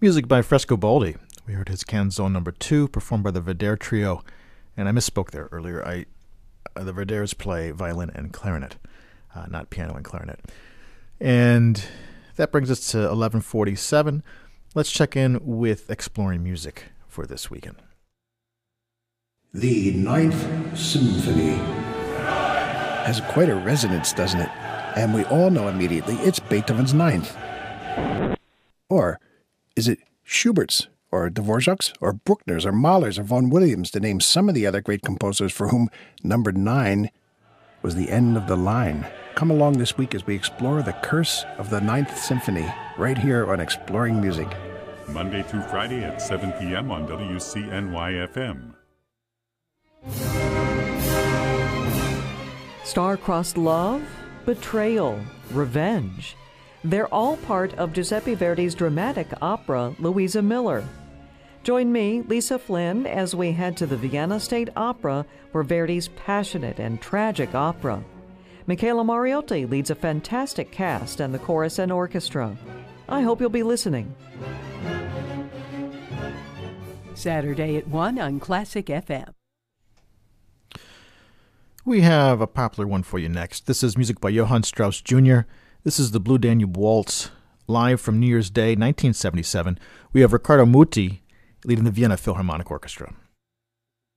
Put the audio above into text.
Music by Frescobaldi. We heard his Canzone number 2, performed by the Verdier Trio. And I misspoke there earlier. The Verdiers play violin and clarinet, not piano and clarinet. And that brings us to 11:47. Let's check in with Exploring Music for this weekend. The Ninth Symphony has quite a resonance, doesn't it? And we all know immediately it's Beethoven's Ninth. Or is it Schubert's, or Dvorak's, or Bruckner's, or Mahler's, or Vaughan Williams, to name some of the other great composers for whom number 9 was the end of the line? Come along this week as we explore the curse of the Ninth Symphony, right here on Exploring Music. Monday through Friday at 7 p.m. on WCNY-FM. Star-crossed love, betrayal, revenge. They're all part of Giuseppe Verdi's dramatic opera, Louisa Miller. Join me, Lisa Flynn, as we head to the Vienna State Opera for Verdi's passionate and tragic opera. Michaela Mariotti leads a fantastic cast and the chorus and orchestra. I hope you'll be listening. Saturday at 1 on Classic FM. We have a popular one for you next. This is music by Johann Strauss Jr. This is the Blue Danube Waltz, live from New Year's Day, 1977. We have Riccardo Muti leading the Vienna Philharmonic Orchestra.